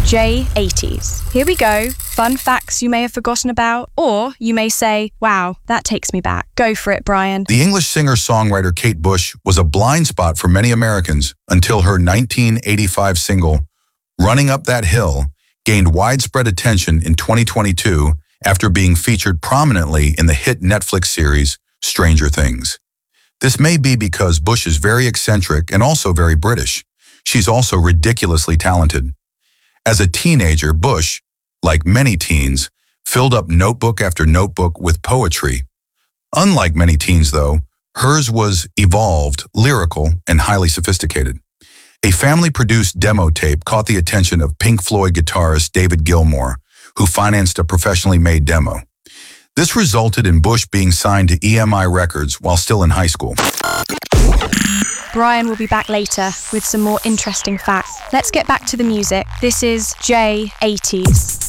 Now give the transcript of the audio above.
J80s. Here we go. Fun facts you may have forgotten about, or you may say, wow, that takes me back. Go for it, Brian. The English singer-songwriter Kate Bush was a blind spot for many Americans until her 1985 single, Running Up That Hill, gained widespread attention in 2022 after being featured prominently in the hit Netflix series Stranger Things. This may be because Bush is very eccentric and also very British. She's also ridiculously talented. As a teenager, Bush, like many teens, filled up notebook after notebook with poetry. Unlike many teens, though, hers was evolved, lyrical, and highly sophisticated. A family-produced demo tape caught the attention of Pink Floyd guitarist David Gilmour, who financed a professionally made demo. This resulted in Bush being signed to EMI Records while still in high school. Brian will be back later with some more interesting facts. Let's get back to the music. This is J80s.